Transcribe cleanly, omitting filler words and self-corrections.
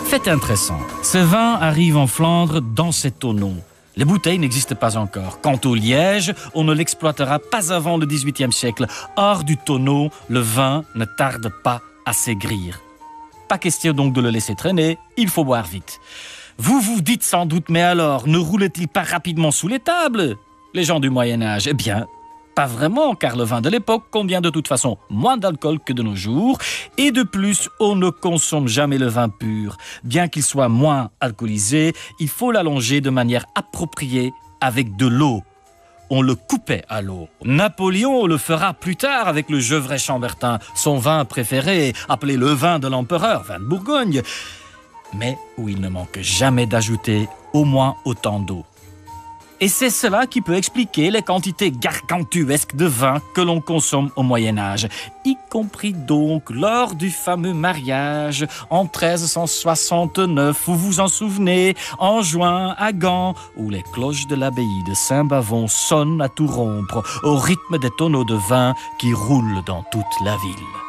Fait intéressant, ce vin arrive en Flandre dans ces tonneaux. Les bouteilles n'existent pas encore. Quant au liège, on ne l'exploitera pas avant le XVIIIe siècle. Hors du tonneau, le vin ne tarde pas à s'aigrir. Pas question donc de le laisser traîner, il faut boire vite. Vous vous dites sans doute, mais alors, ne roulait-il pas rapidement sous les tables, les gens du Moyen-Âge? Eh bien, pas vraiment, car le vin de l'époque contient de toute façon moins d'alcool que de nos jours. Et de plus, on ne consomme jamais le vin pur. Bien qu'il soit moins alcoolisé, il faut l'allonger de manière appropriée avec de l'eau. On le coupait à l'eau. Napoléon le fera plus tard avec le Gevrey-Chambertin, son vin préféré, appelé le vin de l'empereur, vin de Bourgogne, mais où il ne manque jamais d'ajouter au moins autant d'eau. Et c'est cela qui peut expliquer les quantités gargantuesques de vin que l'on consomme au Moyen-Âge, y compris donc lors du fameux mariage en 1369, vous vous en souvenez, en juin à Gand, où les cloches de l'abbaye de Saint-Bavon sonnent à tout rompre au rythme des tonneaux de vin qui roulent dans toute la ville.